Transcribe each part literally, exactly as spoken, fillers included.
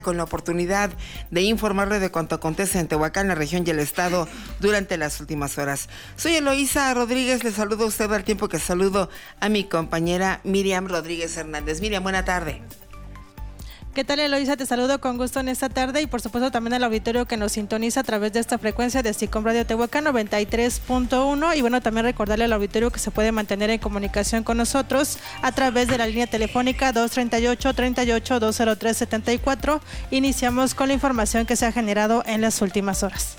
Con la oportunidad de informarle de cuanto acontece en Tehuacán, la región y el estado durante las últimas horas. Soy Eloísa Rodríguez, le saludo a usted al tiempo que saludo a mi compañera Miriam Rodríguez Hernández. Miriam, buena tarde. ¿Qué tal, Eloísa? Te saludo con gusto en esta tarde y por supuesto también al auditorio que nos sintoniza a través de esta frecuencia de SICOM Radio Tehuacán noventa y tres punto uno, y bueno, también recordarle al auditorio que se puede mantener en comunicación con nosotros a través de la línea telefónica dos treinta y ocho, treinta y ocho, dos cero tres, setenta y cuatro. Iniciamos con la información que se ha generado en las últimas horas.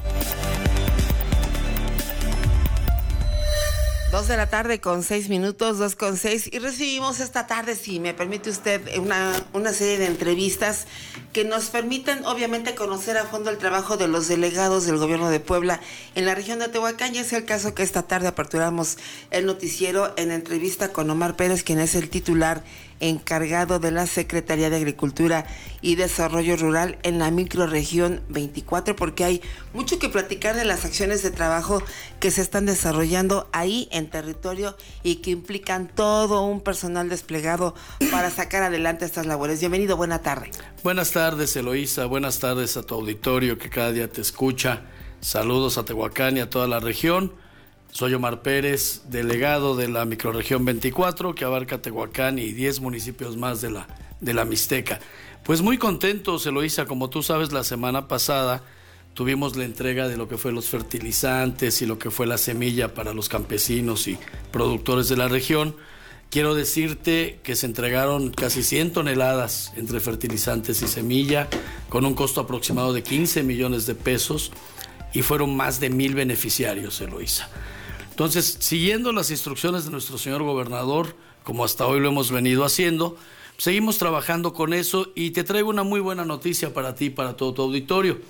Dos de la tarde con seis minutos, dos con seis, y recibimos esta tarde, si me permite usted, una, una serie de entrevistas que nos permiten obviamente conocer a fondo el trabajo de los delegados del gobierno de Puebla en la región de Tehuacán, y es el caso que esta tarde aperturamos el noticiero en entrevista con Omar Pérez, quien es el titular encargado de la Secretaría de Agricultura y Desarrollo Rural en la microrregión veinticuatro, porque hay mucho que platicar de las acciones de trabajo que se están desarrollando ahí en territorio y que implican todo un personal desplegado para sacar adelante estas labores. Bienvenido, buena tarde. Buenas tardes, Eloísa, buenas tardes a tu auditorio que cada día te escucha. Saludos a Tehuacán y a toda la región. Soy Omar Pérez, delegado de la microrregión veinticuatro, que abarca Tehuacán y diez municipios más de la, de la Mixteca. Pues muy contentos, Eloísa, como tú sabes, la semana pasada tuvimos la entrega de lo que fue los fertilizantes y lo que fue la semilla para los campesinos y productores de la región. Quiero decirte que se entregaron casi cien toneladas entre fertilizantes y semilla, con un costo aproximado de quince millones de pesos, y fueron más de mil beneficiarios, Eloísa. Entonces, siguiendo las instrucciones de nuestro señor gobernador, como hasta hoy lo hemos venido haciendo, seguimos trabajando con eso, y te traigo una muy buena noticia para ti y para todo tu auditorio.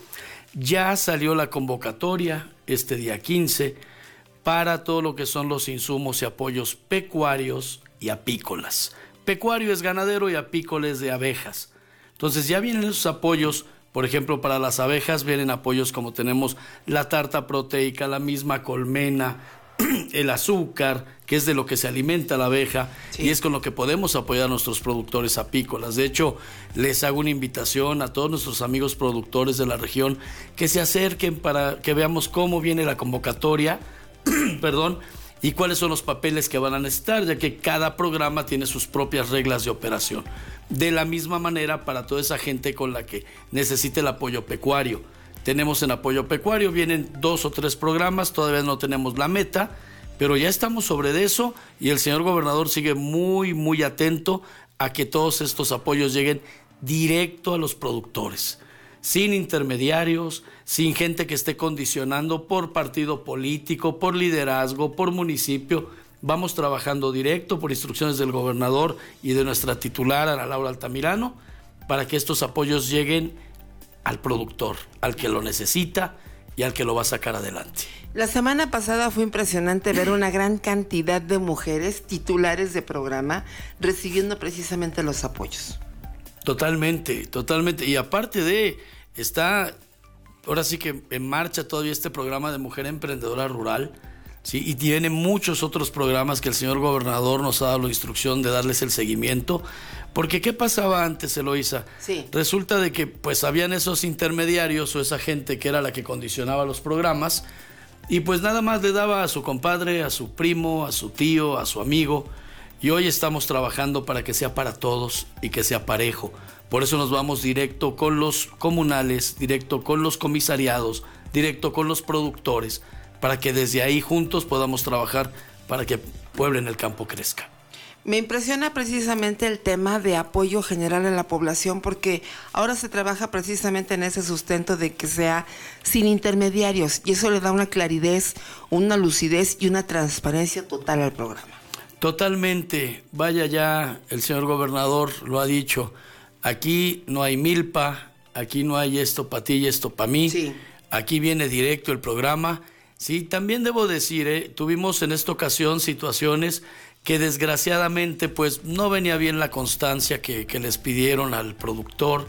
Ya salió la convocatoria este día quince para todo lo que son los insumos y apoyos pecuarios y apícolas. Pecuario es ganadero y apícola es de abejas. Entonces ya vienen esos apoyos. Por ejemplo, para las abejas vienen apoyos como tenemos la tarta proteica, la misma colmena, el azúcar, que es de lo que se alimenta la abeja, sí, y es con lo que podemos apoyar a nuestros productores apícolas. De hecho, les hago una invitación a todos nuestros amigos productores de la región que se acerquen para que veamos cómo viene la convocatoria, perdón, y cuáles son los papeles que van a necesitar, ya que cada programa tiene sus propias reglas de operación. De la misma manera, para toda esa gente con la que necesite el apoyo pecuario. Tenemos en apoyo pecuario, vienen dos o tres programas, todavía no tenemos la meta, pero ya estamos sobre eso, y el señor gobernador sigue muy, muy atento a que todos estos apoyos lleguen directo a los productores, sin intermediarios, sin gente que esté condicionando por partido político, por liderazgo, por municipio. Vamos trabajando directo por instrucciones del gobernador y de nuestra titular, Ana Laura Altamirano, para que estos apoyos lleguen al productor, al que lo necesita y al que lo va a sacar adelante. La semana pasada fue impresionante ver una gran cantidad de mujeres titulares de programa recibiendo precisamente los apoyos. Totalmente, totalmente. Y aparte de, está ahora sí que en marcha todavía este programa de Mujer Emprendedora Rural, ¿sí? Y tiene muchos otros programas que el señor gobernador nos ha dado la instrucción de darles el seguimiento. Porque ¿qué pasaba antes, Eloísa? Sí. Resulta de que pues habían esos intermediarios o esa gente que era la que condicionaba los programas, y pues nada más le daba a su compadre, a su primo, a su tío, a su amigo. Y hoy estamos trabajando para que sea para todos y que sea parejo. Por eso nos vamos directo con los comunales, directo con los comisariados, directo con los productores, para que desde ahí juntos podamos trabajar para que Puebla en el campo crezca. Me impresiona precisamente el tema de apoyo general a la población, porque ahora se trabaja precisamente en ese sustento de que sea sin intermediarios, y eso le da una claridad, una lucidez y una transparencia total al programa. Totalmente. Vaya, ya el señor gobernador lo ha dicho, aquí no hay milpa, aquí no hay esto para ti y esto para mí, sí. Aquí viene directo el programa. Sí, también debo decir, eh, tuvimos en esta ocasión situaciones que desgraciadamente pues no venía bien la constancia que, que les pidieron al productor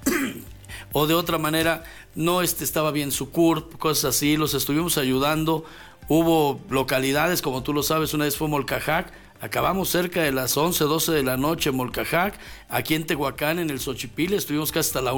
o de otra manera no este, estaba bien su C U R P, cosas así, los estuvimos ayudando. Hubo localidades, como tú lo sabes, una vez fue Molcajac, acabamos cerca de las once, doce de la noche en Molcajac, aquí en Tehuacán, en el Xochipil, estuvimos casi hasta la